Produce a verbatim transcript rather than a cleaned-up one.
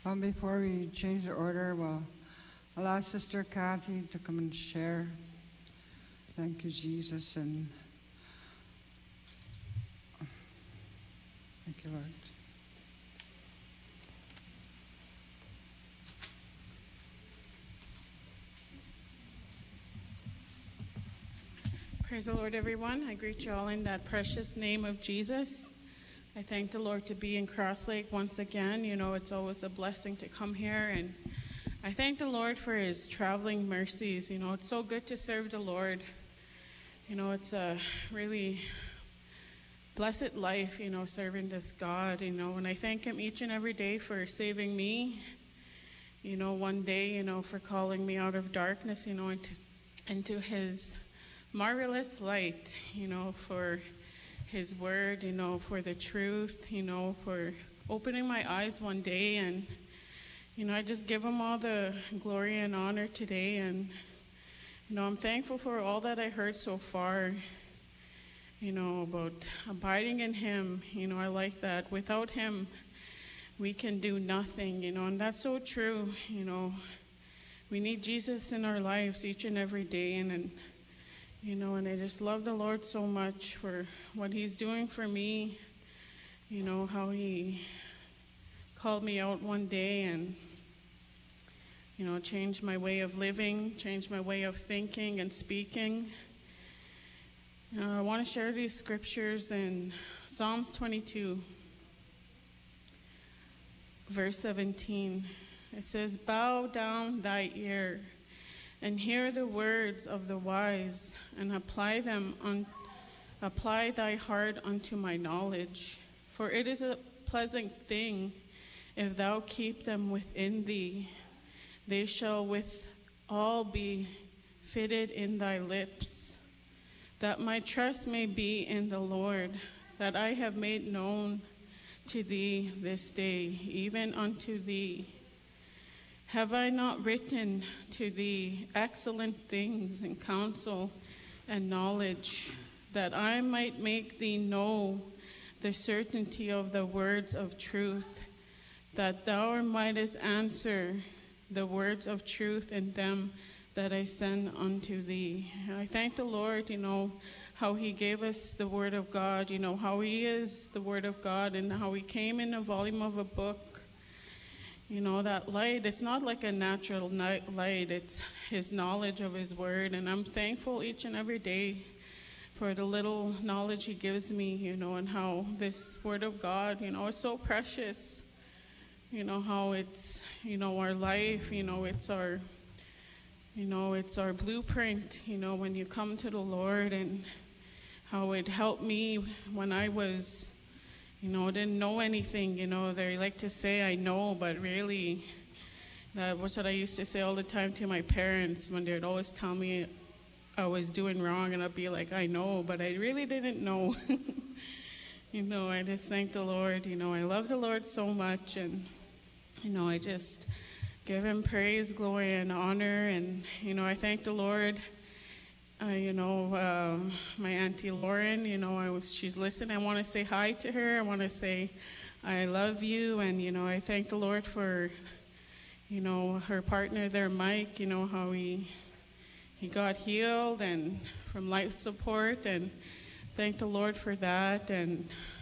Um, before we change the order, well, I'll ask Sister Kathy to come and share. Thank you, Jesus, and thank you, Lord. Praise the Lord, everyone. I greet you all in that precious name of Jesus. I thank the Lord to be in Cross Lake once again. You know, it's always a blessing to come here, and I thank the Lord for his traveling mercies. You know, it's so good to serve the Lord. You know, it's a really blessed life, you know, serving this God, you know, and I thank him each and every day for saving me, you know, one day, you know, for calling me out of darkness, you know, into, into his marvelous light, you know, for his word, you know, for the truth, you know, for opening my eyes one day. And, you know, I just give him all the glory and honor today. And, you know, I'm thankful for all that I heard so far, you know, about abiding in him. You know, I like that. Without him, we can do nothing, you know, and that's so true. You know, we need Jesus in our lives each and every day. And, and You know, and I just love the Lord so much for what he's doing for me, you know, how he called me out one day and, you know, changed my way of living, changed my way of thinking and speaking. Uh, I want to share these scriptures in Psalms twenty-two, verse seventeen. It says, "Bow down thy ear and hear the words of the wise, and apply them on, apply thy heart unto my knowledge. For it is a pleasant thing if thou keep them within thee. They shall with all be fitted in thy lips. That my trust may be in the Lord, that I have made known to thee this day, even unto thee. Have I not written to thee excellent things and counsel and knowledge, that I might make thee know the certainty of the words of truth, that thou mightest answer the words of truth in them that I send unto thee." And I thank the Lord, you know, how he gave us the word of God, you know, how he is the word of God, and how he came in a volume of a book. You know, that light, it's not like a natural light, it's his knowledge of his word. And I'm thankful each and every day for the little knowledge he gives me, you know, and how this word of God, you know, is so precious. You know, how it's, you know, our life, you know, it's our, you know, it's our blueprint, you know, when you come to the Lord, and how it helped me when I was, you know, didn't know anything. You know, they like to say I know, but really, that was what I used to say all the time to my parents when they'd always tell me I was doing wrong, and I'd be like, I know, but I really didn't know. You know, I just thank the Lord. You know, I love the Lord so much, and, you know, I just give him praise, glory, and honor. And, you know, I thank the Lord. Uh, you know, uh, my Auntie Lauren, you know, I was, she's listening. I want to say hi to her. I want to say I love you. And, you know, I thank the Lord for, you know, her partner there, Mike, you know, how he, he got healed and from life support. And thank the Lord for that. And